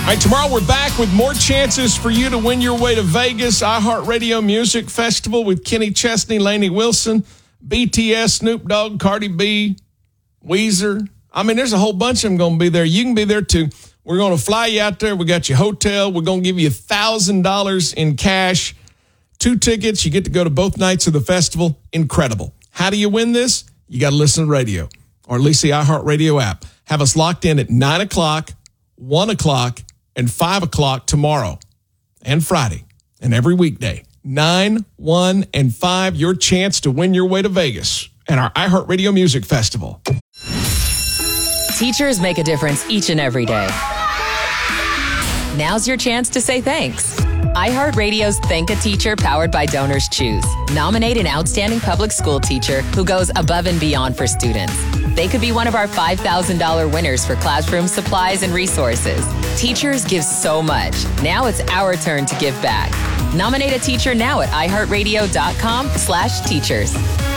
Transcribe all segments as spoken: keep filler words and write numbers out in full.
All right, tomorrow we're back with more chances for you to win your way to Vegas. iHeartRadio Music Festival with Kenny Chesney, Lainey Wilson, B T S, Snoop Dogg, Cardi B, Weezer. I mean, there's a whole bunch of them going to be there. You can be there too. We're going to fly you out there. We got your hotel. We're going to give you one thousand dollars in cash. Two tickets. You get to go to both nights of the festival. Incredible. How do you win this? You got to listen to the radio, or at least the iHeartRadio app. Have us locked in at nine o'clock, one o'clock, and five o'clock tomorrow and Friday and every weekday. nine, one, and five, your chance to win your way to Vegas and our iHeartRadio Music Festival. Teachers make a difference each and every day. Now's your chance to say thanks. iHeartRadio's Thank a Teacher, powered by Donors Choose. Nominate an outstanding public school teacher who goes above and beyond for students. They could be one of our five thousand dollars winners for classroom supplies and resources. Teachers give so much. Now it's our turn to give back. Nominate a teacher now at iHeartRadio.com slash teachers.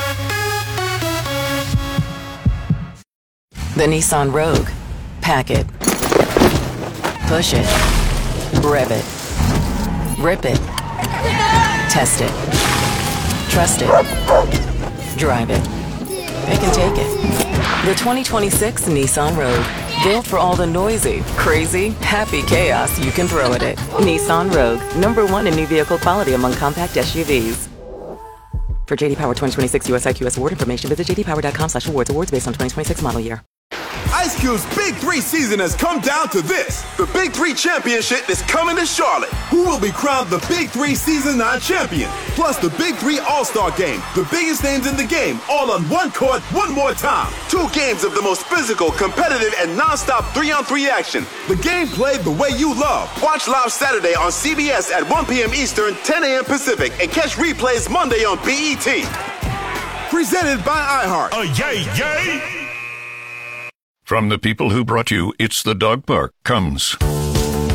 The Nissan Rogue. Pack it. Push it. Rev it. Rip it. Test it. Trust it. Drive it. It can take it. The twenty twenty-six Nissan Rogue. Built for all the noisy, crazy, happy chaos you can throw at it. Nissan Rogue. Number one in new vehicle quality among compact S U Vs. For J D Power twenty twenty-six U S I Q S award information, visit jdpower.com slash awards. Awards based on twenty twenty-six model year. Ice Cube's Big Three season has come down to this. The Big Three Championship is coming to Charlotte. Who will be crowned the Big Three Season nine champion? Plus the Big Three All-Star Game. The biggest names in the game, all on one court, one more time. Two games of the most physical, competitive, and non-stop three-on-three action. The game played the way you love. Watch live Saturday on C B S at one p.m. Eastern, ten a.m. Pacific, and catch replays Monday on B E T. Presented by iHeart. Oh, yay, yay! From the people who brought you It's the Dog Park comes